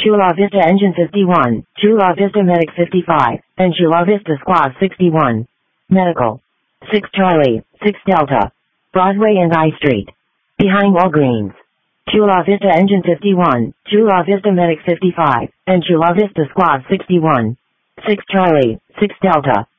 Chula Vista Engine 51, Chula Vista Medic 55, and Chula Vista Squad 61. Medical. 6 Charlie, 6 Delta. Broadway and I Street. Behind Walgreens. Chula Vista Engine 51, Chula Vista Medic 55, and Chula Vista Squad 61. 6 Charlie, 6 Delta.